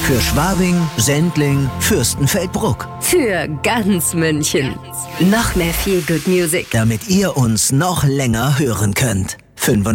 Für Schwabing, Sendling, Fürstenfeldbruck. Für ganz München. Noch mehr Feel Good Music. Damit ihr uns noch länger hören könnt.